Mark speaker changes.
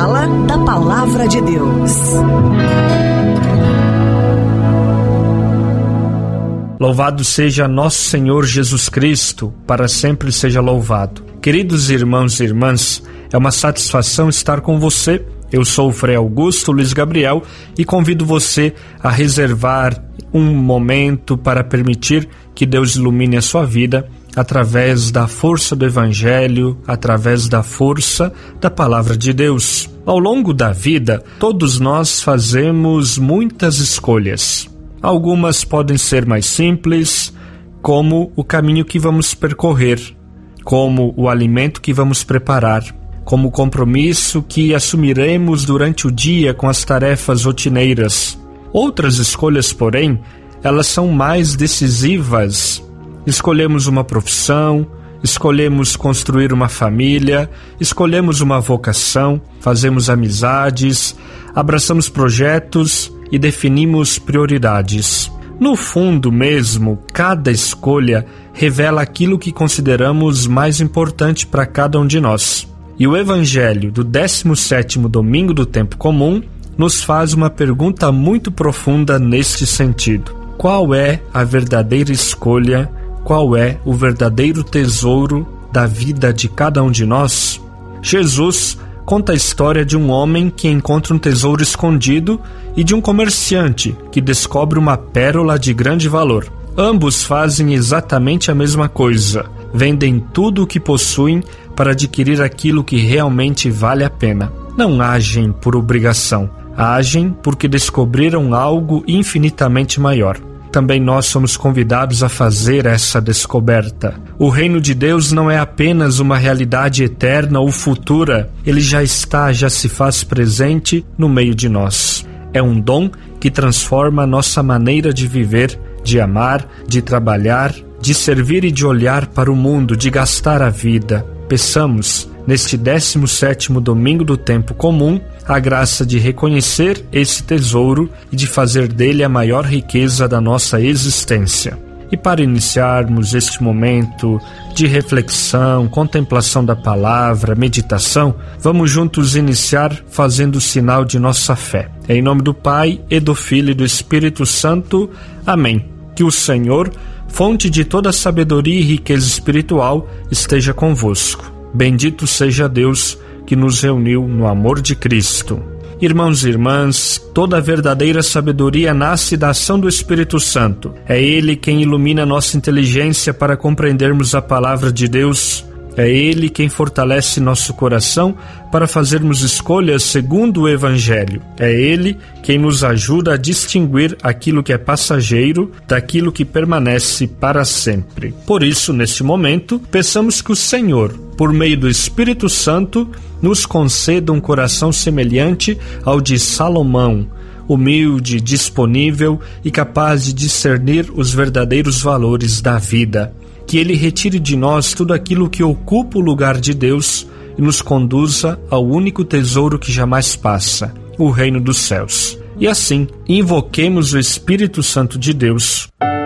Speaker 1: Sala da Palavra de Deus.
Speaker 2: Louvado seja nosso Senhor Jesus Cristo, para sempre seja louvado. Queridos irmãos e irmãs, é uma satisfação estar com você. Eu sou o Frei Augusto Luiz Gabriel e convido você a reservar um momento para permitir que Deus ilumine a sua vida através da força do Evangelho, através da força da Palavra de Deus. Ao longo da vida, todos nós fazemos muitas escolhas. Algumas podem ser mais simples, como o caminho que vamos percorrer, como o alimento que vamos preparar, como o compromisso que assumiremos durante o dia com as tarefas rotineiras. Outras escolhas, porém, elas são mais decisivas. Escolhemos uma profissão, escolhemos construir uma família, escolhemos uma vocação, fazemos amizades, abraçamos projetos e definimos prioridades. No fundo mesmo, cada escolha revela aquilo que consideramos mais importante para cada um de nós. E o Evangelho do 17º domingo do tempo comum nos faz uma pergunta muito profunda neste sentido. Qual é a verdadeira escolha? Qual é o verdadeiro tesouro da vida de cada um de nós? Jesus conta a história de um homem que encontra um tesouro escondido e de um comerciante que descobre uma pérola de grande valor. Ambos fazem exatamente a mesma coisa. Vendem tudo o que possuem para adquirir aquilo que realmente vale a pena. Não agem por obrigação. Agem porque descobriram algo infinitamente maior. Também nós somos convidados a fazer essa descoberta. O reino de Deus não é apenas uma realidade eterna ou futura. Ele já se faz presente no meio de nós. É um dom que transforma a nossa maneira de viver, de amar, de trabalhar, de servir e de olhar para o mundo, de gastar a vida. Peçamos, neste 17º domingo do tempo comum, a graça de reconhecer esse tesouro e de fazer dele a maior riqueza da nossa existência. E para iniciarmos este momento de reflexão, contemplação da palavra, meditação, vamos juntos iniciar fazendo o sinal de nossa fé. Em nome do Pai, e do Filho e do Espírito Santo. Amém. Que o Senhor, fonte de toda sabedoria e riqueza espiritual, esteja convosco. Bendito seja Deus que nos reuniu no amor de Cristo. Irmãos e irmãs, toda a verdadeira sabedoria nasce da ação do Espírito Santo. É Ele quem ilumina nossa inteligência para compreendermos a palavra de Deus. É Ele quem fortalece nosso coração para fazermos escolhas segundo o Evangelho. É Ele quem nos ajuda a distinguir aquilo que é passageiro daquilo que permanece para sempre. Por isso, neste momento, peçamos que o Senhor, por meio do Espírito Santo, nos conceda um coração semelhante ao de Salomão, humilde, disponível e capaz de discernir os verdadeiros valores da vida. Que Ele retire de nós tudo aquilo que ocupa o lugar de Deus e nos conduza ao único tesouro que jamais passa, o reino dos céus. E assim, invoquemos o Espírito Santo de Deus.